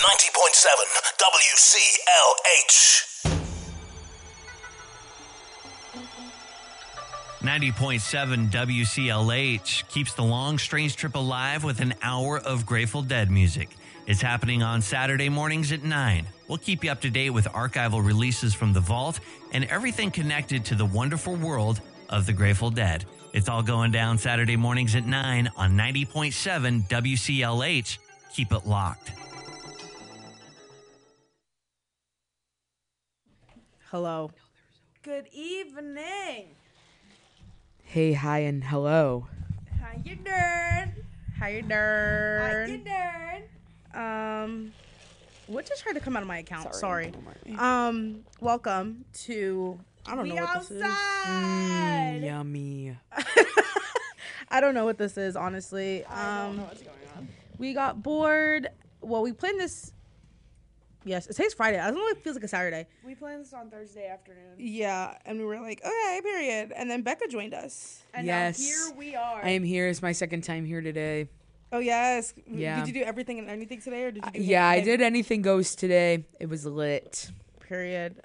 90.7 WCLH. 90.7 WCLH keeps the long, strange trip alive with an hour of Grateful Dead music. It's happening on Saturday mornings at 9. We'll keep you up to date with archival releases from the vault and everything connected to the wonderful world of the Grateful Dead. It's all going down Saturday mornings at 9 on 90.7 WCLH. Keep it locked. Hello. Good evening. Hey, hi, and hello. How you doing? How you doing? How you doing? What just tried to come out of my account? Sorry. Don't worry. Welcome to, I don't know what this is. Yummy. I don't know what this is, honestly. I don't know what's going on. We got bored. Well, we planned this. Yes, today's Friday. I don't know if it feels like a Saturday. We planned this on Thursday afternoon. Yeah, and we were like, okay, period. And then Becca joined us. And Yes. now here we are. I am here. It's my second time here today. Oh, yes. Yeah. Did you do everything and anything today, or did you do Yeah, I anything? did Anything Goes today. It was lit. Period.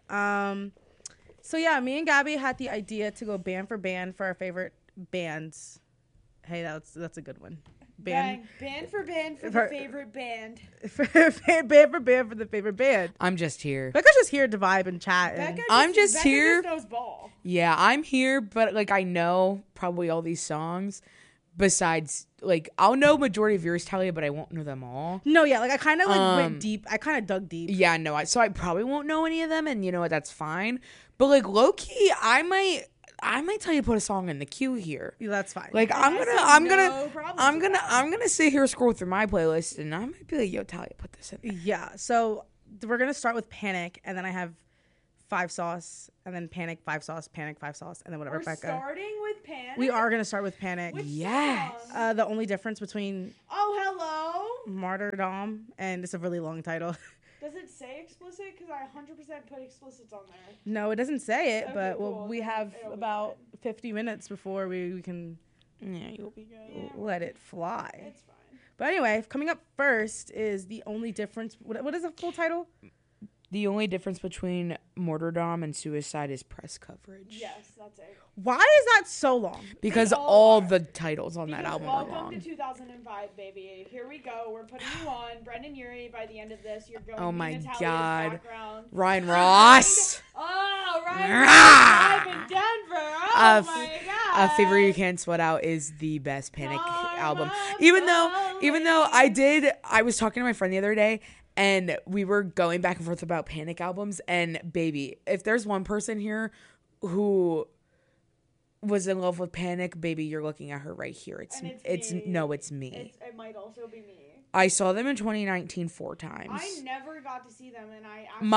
So yeah, me and Gabby had the idea to go band for band for our favorite bands. Hey, that's a good one. Band for band for the favorite band. Band for band for the favorite band. I'm just here. Becca's just here to vibe and chat. Becca I'm just Becca here. Just knows ball. Yeah, I'm here, but like I know probably all these songs. Besides, like I'll know majority of yours, Talia, but I won't know them all. No, yeah, like I kind of went deep. I kind of dug deep. Yeah, no, so I probably won't know any of them, and you know what? That's fine. But like low key, I might tell you to put a song in the queue here. Yeah, that's fine. Like I'm no problem with gonna sit here scroll through my playlist, and I might be like, yo, Talia, put this in there. Yeah, so we're gonna start with Panic, and then I have 5 Sauce, and then Panic, 5 Sauce, Panic, 5 Sauce, and then whatever. We're Becca. starting with Panic. We are gonna start with Panic. Which Yes. song? The only difference between Oh, hello. Martyrdom, and it's a really long title. Does it say explicit? Because I 100% put explicits on there. No, it doesn't say it, Okay, but cool. we Then have it'll be about 50 minutes before we can Yeah, you'll be good. let it fly. It's fine. But anyway, coming up first is The Only Difference. What is the full title? The only difference between martyrdom and suicide is press coverage. Yes, that's it. Why is that so long? Because They all all are. the titles on that Because album are welcome long. to 2005, baby. Here we go. We're putting you on. Brendan Urie, by the end of this, you're going Oh to be my Natalia's God. background. Ryan Ross. Oh, Ryan Rah! Ross live in Denver. Oh, my God. Fever You Can't Sweat Out is the best Panic Karma album. Even though I was talking to my friend the other day, and we were going back and forth about Panic albums, and baby, if there's one person here who was in love with Panic, baby, you're looking at her right here. It's And me. It might also be me. I saw them in 2019 4 times. I never got to see them, and I actually...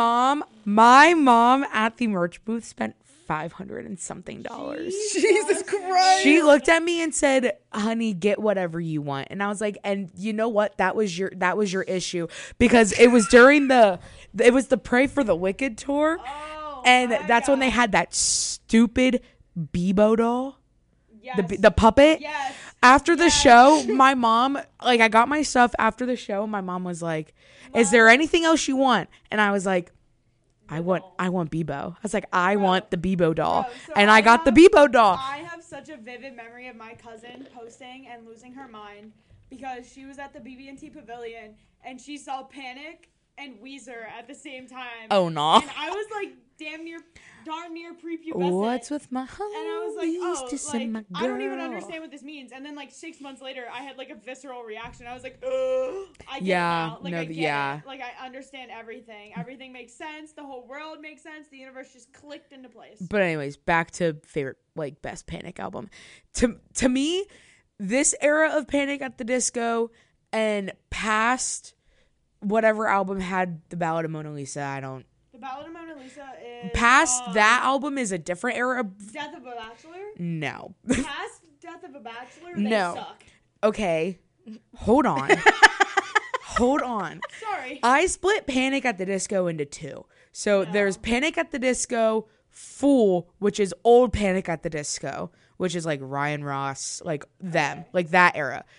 My mom at the merch booth spent $500 and something. Jesus Christ. She looked at me and said, "Honey, get whatever you want." And I was like, "And you know what? That was your issue, because it was during the Pray for the Wicked tour, Oh, and my that's when they God. had that stupid Bebo doll, Yes. the puppet." Yes. After the show, my mom, like, I got my stuff after the show. My mom was like, "Is there anything else you want?" And I was like, I want Bebo. I was like, I want the Bebo doll. Bro, so And I got the Bebo doll. I have such a vivid memory of my cousin posting and losing her mind because she was at the BB&T Pavilion and she saw Panic and Weezer at the same time. Oh, no. And I was like darn near prepubescent. What's with my And I was like, homies oh, just like, in my I don't even girl? understand what this means. And then, like, 6 months later, I had, like, a visceral reaction. I was like, ugh, I get Yeah, it now. Like, no, I get yeah. it. Like, I understand everything. Everything makes sense. The whole world makes sense. The universe just clicked into place. But anyways, back to favorite, like, best Panic album. To me, this era of Panic at the Disco and past whatever album had the Ballad of Mona Lisa, The Ballad of Mona Lisa is... past that album is a different era of... Death of a Bachelor? No. Past Death of a Bachelor, they No. suck. Okay. Hold on. Hold on. Sorry. I split Panic at the Disco into 2. So there's Panic at the Disco Fool, which is old Panic at the Disco, which is like Ryan Ross, like them, like that era. Okay.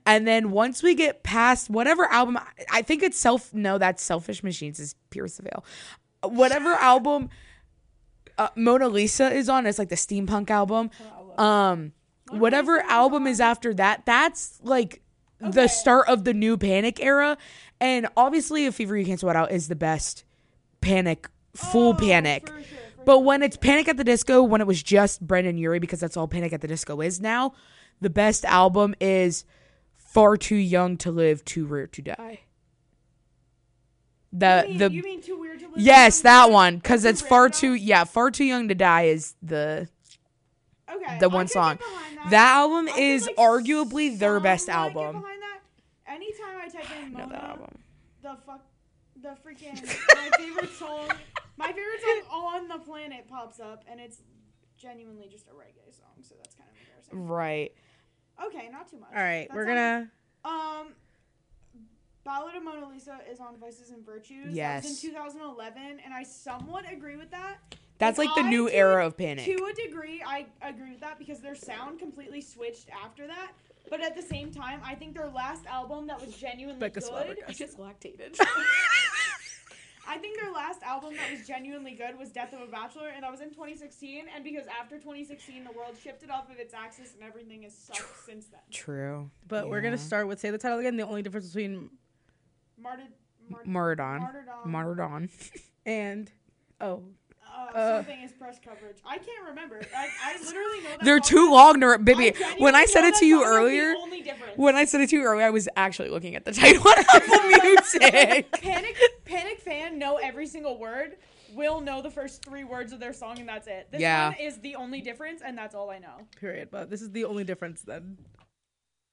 And then once we get past whatever album, I think it's that's Selfish Machines is Pierce the Veil. Whatever album Mona Lisa is on, it's like the steampunk album. Whatever album is after that, that's like the start of the new Panic era. And obviously, A Fever You Can't Sweat Out is the best Panic, full Panic. For sure, but when it's Panic at the Disco, when it was just Brendan Urie, because that's all Panic at the Disco is now, the best album is Far Too Young to Live, Too Rare to Die. You mean Too Weird to Live? Yes, that one, because it's Far Too Young to Die is the one song. That album is arguably their best album. Anytime I type in Mona, that album. the freaking my favorite song on the planet pops up, and it's genuinely just a reggae song, so that's kind of embarrassing. Right. Okay, not too much. All right, we're gonna. Ballad of Mona Lisa is on Vices and Virtues. Yes. That was in 2011, and I somewhat agree with that. That's like the new era of Panic. To a degree, I agree with that because their sound completely switched after that. But at the same time, I think their last album that was genuinely good. I just lactated. I think their last album that was genuinely good was Death of a Bachelor, and that was in 2016. And because after 2016, the world shifted off of its axis, and everything has sucked since then. True. But we're gonna start with, say the title again. The only difference between Martyrdom. And something is press coverage. I can't remember. I literally know that. They're too long to baby. When I said it to you earlier, I was actually looking at the title of Apple Music. Panic fan know every single word. Will know the first 3 words of their song, and that's it. This one is the only difference, and that's all I know. Period. But this is the only difference then.